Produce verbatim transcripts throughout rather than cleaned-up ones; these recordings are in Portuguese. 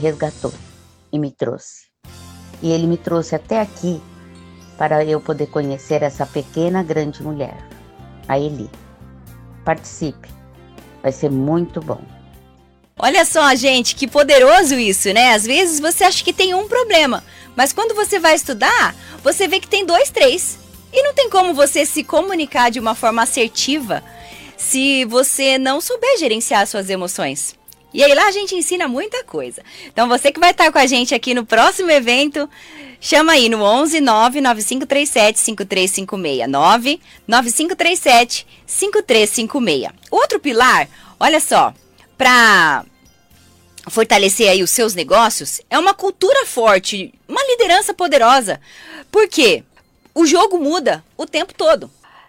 resgatou e me trouxe. E Ele me trouxe até aqui para eu poder conhecer essa pequena, grande mulher, a Eli. Participe, vai ser muito bom. Olha só, gente, que poderoso isso, né? Às vezes você acha que tem um problema, mas quando você vai estudar, você vê que tem dois, três. E não tem como você se comunicar de uma forma assertiva se você não souber gerenciar suas emoções. E aí lá a gente ensina muita coisa. Então você que vai estar com a gente aqui no próximo evento, chama aí no onze nove nove cinco três sete cinco três cinco seis, nove nove cinco três sete cinco três cinco seis. Outro pilar, olha só, para fortalecer aí os seus negócios, é uma cultura forte, uma liderança poderosa. Por quê? O jogo muda o tempo todo.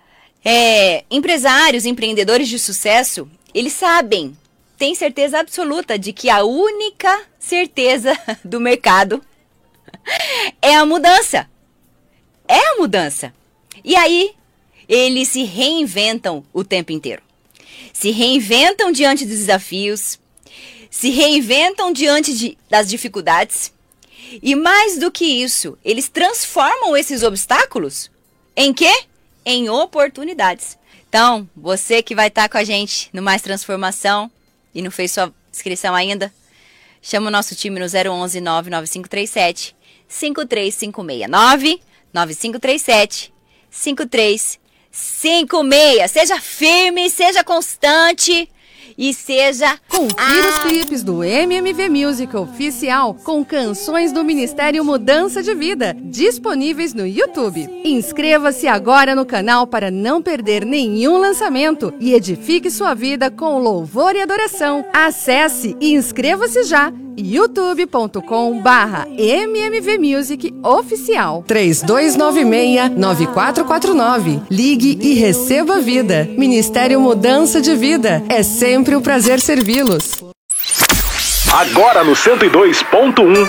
É, empresários, empreendedores de sucesso, eles sabem, têm certeza absoluta de que a única certeza do mercado é a mudança. É a mudança. E aí, eles se reinventam o tempo inteiro. Se reinventam diante dos desafios, se reinventam diante de, das dificuldades. E mais do que isso, eles transformam esses obstáculos em quê? Em oportunidades. Então, você que vai estar com a gente no Mais Transformação e não fez sua inscrição ainda, chama o nosso time no zero onze nove nove cinco três sete cinco três cinco seis, nove nove cinco três sete cinco três cinco seis. Seja firme, seja constante e seja... Confira os clipes do M M V Music Oficial com canções do Ministério Mudança de Vida, disponíveis no YouTube. Inscreva-se agora no canal para não perder nenhum lançamento e edifique sua vida com louvor e adoração. Acesse e inscreva-se já, youtube ponto com barra M M V Music Oficial. três dois nove seis nove quatro quatro nove. Ligue e receba vida. Ministério Mudança de Vida. É sempre um prazer servi-los. Agora no cento e dois ponto um.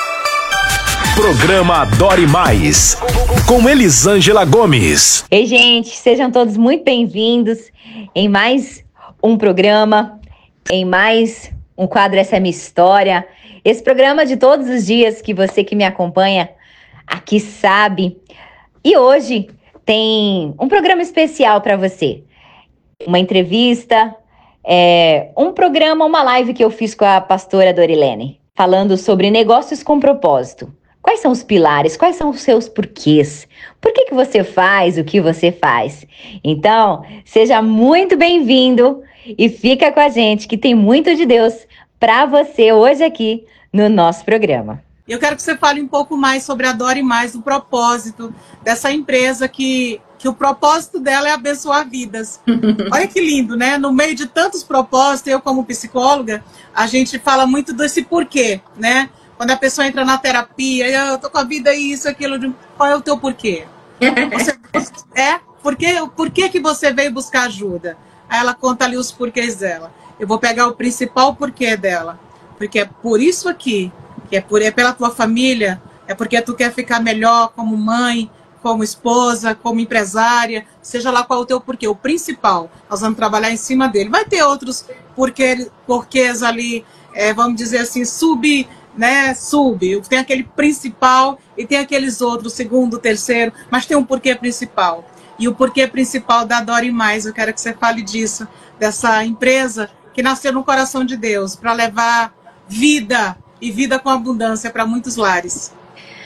Programa Adore Mais, com Elisângela Gomes. Ei, gente, sejam todos muito bem-vindos em mais um programa, em mais um quadro Essa é Minha História. Esse programa de todos os dias que você que me acompanha aqui sabe. E hoje tem um programa especial para você. Uma entrevista, é, um programa, uma live que eu fiz com a pastora Dorilene, falando sobre negócios com propósito. Quais são os pilares? Quais são os seus porquês? Por que que você faz o que você faz? Então, seja muito bem-vindo e fica com a gente que tem muito de Deus para você hoje aqui no nosso programa. Eu quero que você fale um pouco mais sobre a Adore Mais, o propósito dessa empresa que, que o propósito dela é abençoar vidas. Olha que lindo, né? No meio de tantos propósitos, eu como psicóloga, a gente fala muito desse porquê, né? Quando a pessoa entra na terapia, eu tô com a vida isso, aquilo, qual é o teu porquê? Você, é? Por que, por que que você veio buscar ajuda? Aí ela conta ali os porquês dela. Eu vou pegar o principal porquê dela. Porque é por isso aqui, que é, por, é pela tua família, é porque tu quer ficar melhor como mãe, como esposa, como empresária, seja lá qual é o teu porquê. O principal, nós vamos trabalhar em cima dele. Vai ter outros porquê, porquês ali, é, vamos dizer assim, sub... né, sub, tem aquele principal e tem aqueles outros, segundo, terceiro, mas tem um porquê principal. E o porquê principal da Adore Mais, eu quero que você fale disso, dessa empresa que nasceu no coração de Deus, para levar vida e vida com abundância para muitos lares.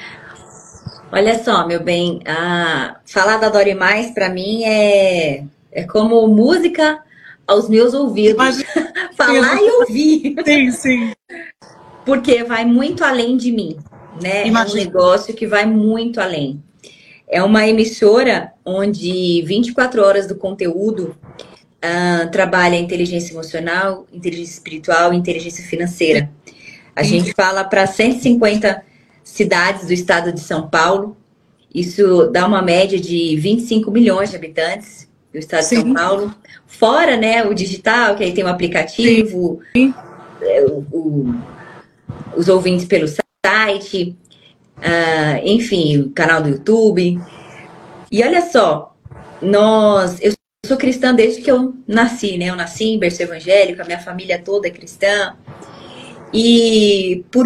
Olha só, meu bem, a... falar da Adore Mais para mim é... é como música aos meus ouvidos. Falar e ouvir. Sim, sim. Porque vai muito além de mim, né? Imagina. É um negócio que vai muito além. É uma emissora onde vinte e quatro horas do conteúdo uh, trabalha inteligência emocional, inteligência espiritual e inteligência financeira. A Sim. gente fala para cento e cinquenta cidades do estado de São Paulo. Isso dá uma média de vinte e cinco milhões de habitantes do estado Sim. de São Paulo. Fora, né, o digital, que aí tem o aplicativo, Sim. o... o os ouvintes pelo site, uh, enfim, o canal do YouTube. E olha só, nós, eu sou cristã desde que eu nasci, né? Eu nasci em berço evangélico, a minha família toda é cristã. E por